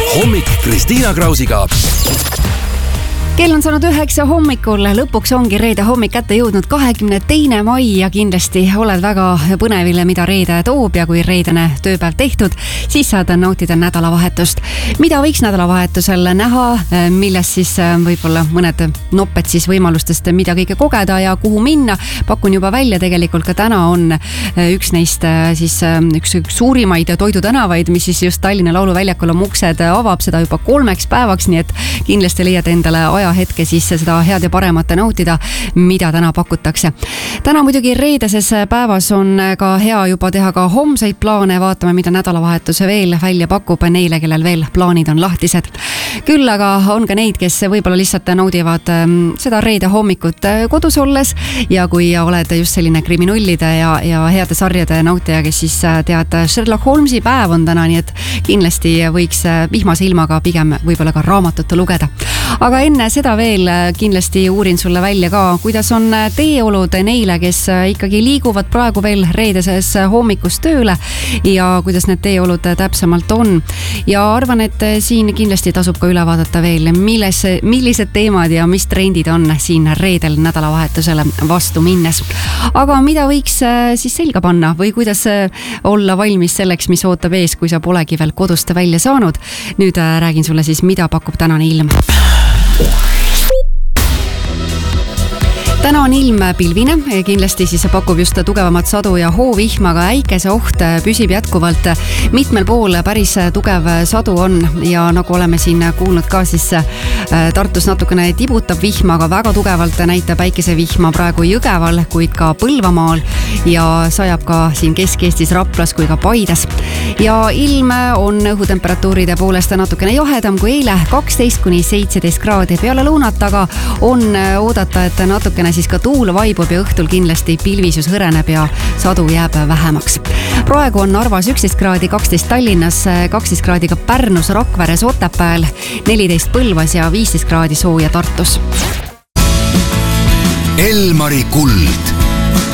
Hommik Kristiina Krausiga. Kell on saanud 9 hommikul, lõpuks ongi reede hommik kätte jõudnud 22. mai ja kindlasti oled väga põnevile, mida reede toob ja kui reedene tööpäev tehtud, siis saad nautida nädalavahetust. Mida võiks nädalavahetusel näha, milles siis võib-olla mõned nopped siis võimalustest, mida kõike kogeda ja kuhu minna. Pakun juba välja, tegelikult ka täna on üks neist siis üks suurimaid toidutänavaid, mis siis just Tallinna Lauluväljakul oma uksed avab, seda juba 3 päevaks, nii et kindlasti leiad endale hetke siis seda head ja paremat nautida, mida täna pakutakse. Täna muidugi reedeses päevas on ka hea juba teha ka homseid plaane, vaatame, mida nädalavahetuse veel välja pakub neile, kellel veel plaanid on lahtised. Küll aga on ka neid, kes võib-olla lihtsalt naudivad seda reede hommikut kodus olles ja kui oled just selline kriminullide ja heade sarjade nautija, kes siis tead, Sherlock Holmesi päev on täna, nii et kindlasti võiks vihmase ilmaga pigem võib-olla ka raamatut lugeda. Aga enne seda veel kindlasti uurin sulle välja ka, kuidas on teeolud neile, kes ikkagi liiguvad praegu veel reedeses hommikus tööle ja kuidas need teeolud täpsemalt on. Ja arvan, et siin kindlasti tasub ka üle vaadata veel, millised teemad ja mis trendid on siin reedel nädalavahetusele vastu minnes. Aga mida võiks siis selga panna või kuidas olla valmis selleks, mis ootab ees, kui sa polegi veel kodust välja saanud? Nüüd räägin sulle siis, mida pakub tänane ilm. Täna on ilm pilvine, kindlasti siis pakub just tugevamat sadu ja hoovihma, aga äikese oht püsib jätkuvalt. Mitmel pool päris tugev sadu on ja nagu oleme siin kuulnud ka, siis Tartus natukene tibutab vihma, aga väga tugevalt näitab äikesevihma praegu Jõgeval, kuid ka Põlvamaal ja sajab ka siin Kesk-Eestis Raplas kui ka Paides. Ja ilm on õhutemperatuuride poolest natukene jahedam kui eile, 12–17 kraadi peale lõunat, aga on oodata, et natukene siis ka tuul vaibub ja õhtul kindlasti pilvisus hõreneb ja sadu jääb vähemaks. Praegu on Narvas 11 kraadi, 12 Tallinnas, 12 kraadi ka Pärnus, Rakveres, Otepääl, 14 Põlvas ja 15 kraadi sooja Tartus. Elmari kuld.